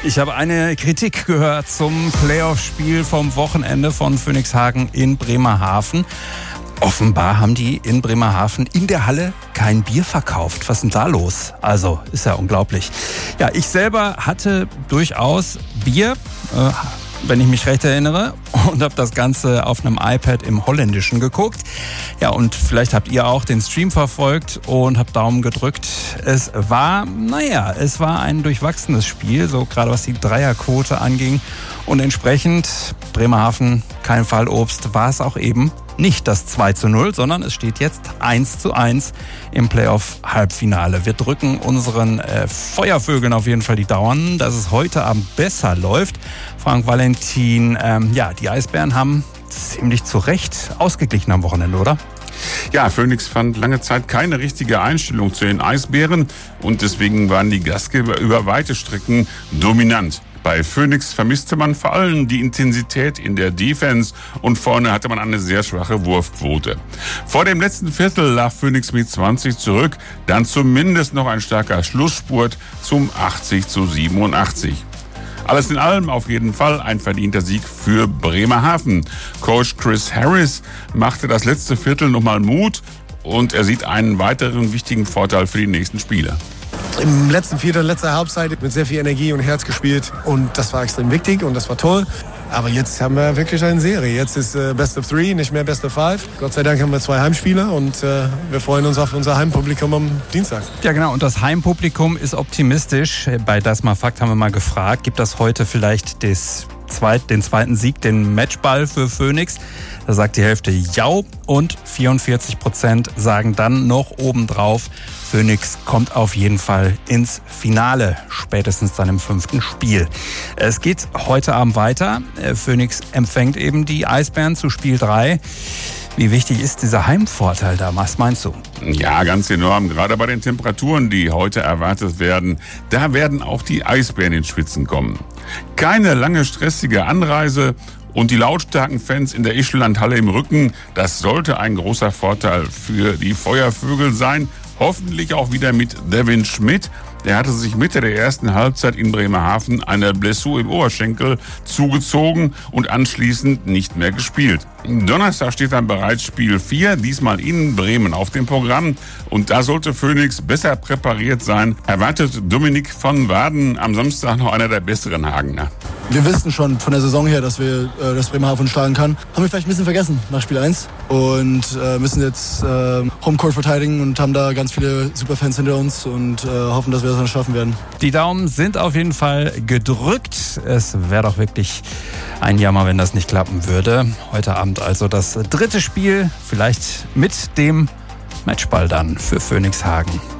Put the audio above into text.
Ich habe eine Kritik gehört zum Playoff-Spiel vom Wochenende von Phönixhagen in Bremerhaven. Offenbar haben die in Bremerhaven in der Halle kein Bier verkauft. Was ist denn da los? Also, ist ja unglaublich. Ja, ich selber hatte durchaus Bier, wenn ich mich recht erinnere, und habe das Ganze auf einem iPad im Holländischen geguckt. Ja, und vielleicht habt ihr auch den Stream verfolgt und habt Daumen gedrückt. Es war ein durchwachsenes Spiel, so gerade was die Dreierquote anging. Und entsprechend, Bremerhaven, kein Fallobst, war es auch eben nicht das 2:0, sondern es steht jetzt 1:1 im Playoff-Halbfinale. Wir drücken unseren Feuervögeln auf jeden Fall die Daumen, dass es heute Abend besser läuft. Frank Valentin, die Eisbären haben ziemlich zu Recht ausgeglichen am Wochenende, oder? Ja, Phönix fand lange Zeit keine richtige Einstellung zu den Eisbären und deswegen waren die Gastgeber über weite Strecken dominant. Bei Phönix vermisste man vor allem die Intensität in der Defense und vorne hatte man eine sehr schwache Wurfquote. Vor dem letzten Viertel lag Phönix mit 20 zurück, dann zumindest noch ein starker Schlussspurt zum 80:87. Alles in allem auf jeden Fall ein verdienter Sieg für Bremerhaven. Coach Chris Harris machte das letzte Viertel nochmal Mut und er sieht einen weiteren wichtigen Vorteil für die nächsten Spiele. Im letzten Viertel, letzter Halbzeit mit sehr viel Energie und Herz gespielt und das war extrem wichtig und das war toll. Aber jetzt haben wir wirklich eine Serie. Jetzt ist Best of 3, nicht mehr Best of 5. Gott sei Dank haben wir 2 Heimspiele und wir freuen uns auf unser Heimpublikum am Dienstag. Ja genau, und das Heimpublikum ist optimistisch. Bei Das mal Fakt haben wir mal gefragt, gibt das heute vielleicht den zweiten Sieg, den Matchball für Phönix? Da sagt die Hälfte ja und 44% sagen dann noch obendrauf, Phönix kommt auf jeden Fall ins Finale, spätestens dann im 5. Spiel. Es geht heute Abend weiter. Phönix empfängt eben die Eisbären zu Spiel 3. Wie wichtig ist dieser Heimvorteil da? Was meinst du? Ja, ganz enorm. Gerade bei den Temperaturen, die heute erwartet werden, da werden auch die Eisbären ins Schwitzen kommen. Keine lange stressige Anreise und die lautstarken Fans in der Ischlandhalle im Rücken, das sollte ein großer Vorteil für die Feuervögel sein. Hoffentlich auch wieder mit Devin Schmidt. Der hatte sich Mitte der ersten Halbzeit in Bremerhaven eine Blessur im Oberschenkel zugezogen und anschließend nicht mehr gespielt. Donnerstag steht dann bereits Spiel 4, diesmal in Bremen auf dem Programm. Und da sollte Phönix besser präpariert sein. Erwartet Dominik von Waden am Samstag noch einer der besseren Hagener. Wir wissen schon von der Saison her, dass wir das Bremerhaven schlagen kann. Haben wir vielleicht ein bisschen vergessen nach Spiel 1 und müssen jetzt Homecourt verteidigen und haben da ganz viele Superfans hinter uns und hoffen, dass wir das dann schaffen werden. Die Daumen sind auf jeden Fall gedrückt. Es wäre doch wirklich ein Jammer, wenn das nicht klappen würde. Heute Abend also das 3. Spiel, vielleicht mit dem Matchball dann für Phönixhagen.